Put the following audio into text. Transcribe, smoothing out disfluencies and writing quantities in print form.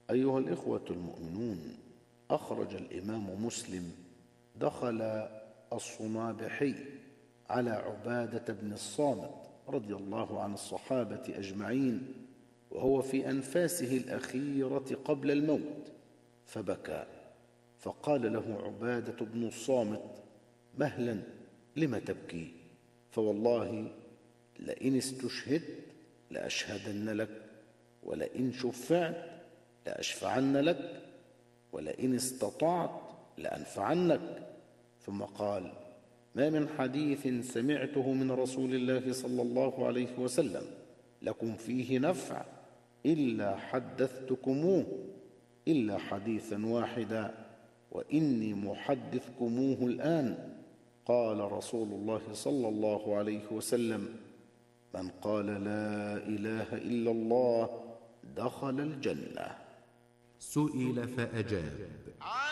أيها الإخوة المؤمنون، أخرج الإمام مسلم دخل الصنابحي على عبادة بن الصامت رضي الله عن الصحابة أجمعين وهو في أنفاسه الأخيرة قبل الموت، فبكى، فقال له عبادة بن الصامت: مهلا، لم تبكي؟ فوالله لئن استشهدت لأشهدن لك، ولئن شفعت لأشفعن لك، ولئن استطعت لأنفعنك. ثم قال: ما من حديث سمعته من رسول الله صلى الله عليه وسلم لكم فيه نفع إلا حدثتكموه، إلا حديثا واحدا، وإني محدثكموه الآن. قال رسول الله صلى الله عليه وسلم: من قال لا إله إلا الله دخل الجنة. سئل فأجاب: